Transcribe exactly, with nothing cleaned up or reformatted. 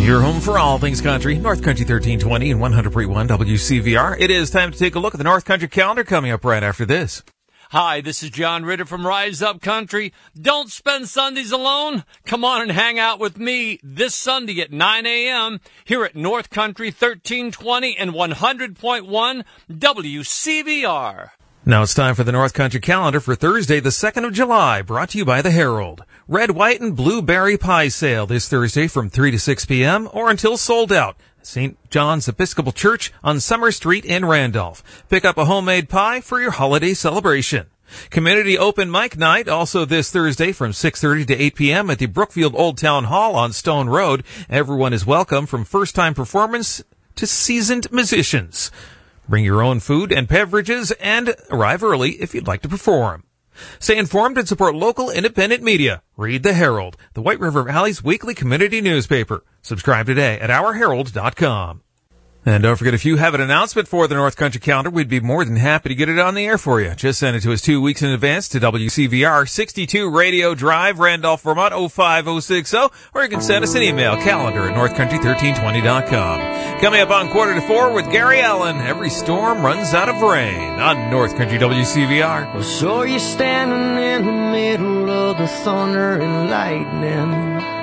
Your home for all things country, North Country thirteen twenty and one hundred point one W C V R. It is time to take a look at the North Country calendar coming up right after this. Hi, this is John Ritter from Rise Up Country. Don't spend Sundays alone. Come on and hang out with me this Sunday at nine a.m. here at North Country thirteen twenty and one hundred point one W C V R. Now it's time for the North Country calendar for Thursday, the second of July, brought to you by the Herald. Red, white, and blueberry pie sale this Thursday from three to six p.m. or until sold out. Saint John's Episcopal Church on Summer Street in Randolph. Pick up a homemade pie for your holiday celebration. Community Open Mic Night also this Thursday from six thirty to eight p.m. at the Brookfield Old Town Hall on Stone Road. Everyone is welcome, from first-time performance to seasoned musicians. Bring your own food and beverages and arrive early if you'd like to perform. Stay informed and support local independent media. Read the Herald, the White River Valley's weekly community newspaper. Subscribe today at our herald dot com. And don't forget, if you have an announcement for the North Country calendar, we'd be more than happy to get it on the air for you. Just send it to us two weeks in advance to W C V R, sixty-two Radio Drive, Randolph, Vermont, oh five oh six oh, or you can send us an email, calendar at north country thirteen twenty dot com. Coming up on Quarter to Four with Gary Allen, every storm runs out of rain on North Country W C V R. Well, so you're standing in the middle of the thunder and lightning.